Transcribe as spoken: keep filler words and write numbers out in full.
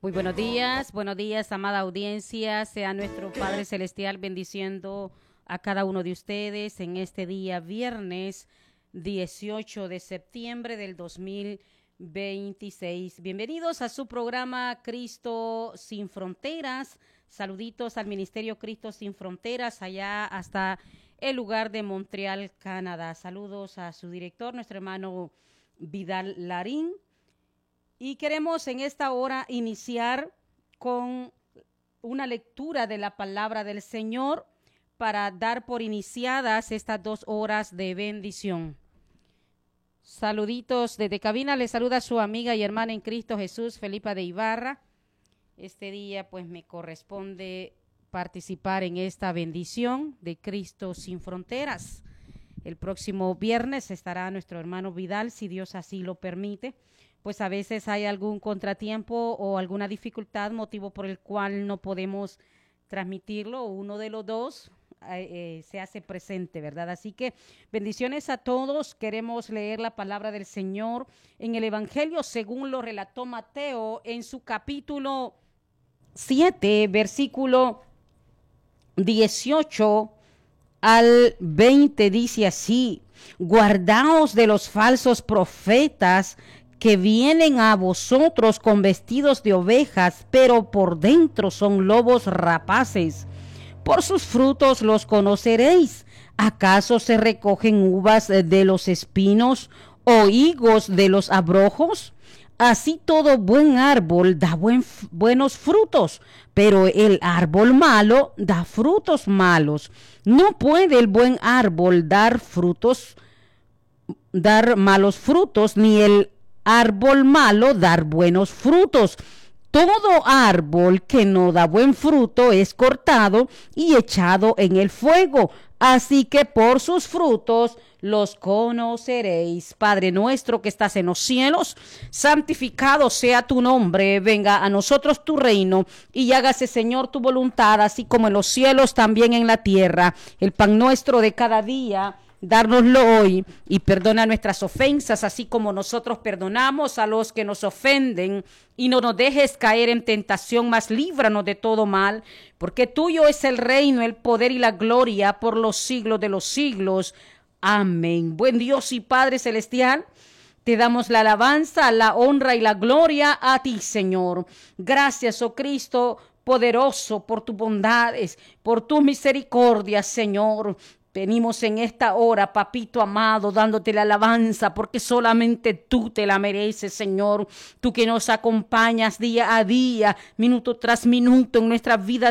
Muy buenos días, buenos días, amada audiencia. Sea nuestro Padre Celestial bendiciendo a cada uno de ustedes en este día viernes dieciocho de septiembre del dos mil veintiséis. Bienvenidos a su programa Cristo Sin Fronteras. Saluditos al Ministerio Cristo Sin Fronteras allá hasta el lugar de Montreal, Canadá. Saludos a su director, nuestro hermano Vidal Larín. Y queremos en esta hora iniciar con una lectura de la palabra del Señor para dar por iniciadas estas dos horas de bendición. Saluditos desde cabina, le saluda su amiga y hermana en Cristo Jesús, Felipa de Ibarra. Este día pues me corresponde participar en esta bendición de Cristo Sin Fronteras. El próximo viernes estará nuestro hermano Vidal, si Dios así lo permite. Pues a veces hay algún contratiempo o alguna dificultad, motivo por el cual no podemos transmitirlo, uno de los dos eh, eh, se hace presente, ¿verdad? Así que bendiciones a todos. Queremos leer la palabra del Señor en el Evangelio según lo relató Mateo en su capítulo siete, versículo dieciocho al veinte, dice así: guardaos de los falsos profetas que vienen a vosotros con vestidos de ovejas, pero por dentro son lobos rapaces. Por sus frutos los conoceréis. ¿Acaso se recogen uvas de los espinos o higos de los abrojos? Así todo buen árbol da buen, buenos frutos, pero el árbol malo da frutos malos. No puede el buen árbol dar frutos, dar malos frutos, ni el árbol malo dar buenos frutos. Todo árbol que no da buen fruto es cortado y echado en el fuego. Así que por sus frutos los conoceréis. Padre nuestro que estás en los cielos, santificado sea tu nombre. Venga a nosotros tu reino y hágase, Señor, tu voluntad, así como en los cielos, también en la tierra. El pan nuestro de cada día, dárnoslo hoy, y perdona nuestras ofensas, así como nosotros perdonamos a los que nos ofenden, y no nos dejes caer en tentación, mas líbranos de todo mal, porque tuyo es el reino, el poder y la gloria por los siglos de los siglos. Amén. Buen Dios y Padre Celestial, te damos la alabanza, la honra y la gloria a ti, Señor. Gracias, oh Cristo poderoso, por tus bondades, por tus misericordias, Señor. Venimos en esta hora, papito amado, dándote la alabanza, porque solamente tú te la mereces, Señor. Tú que nos acompañas día a día, minuto tras minuto en nuestra vida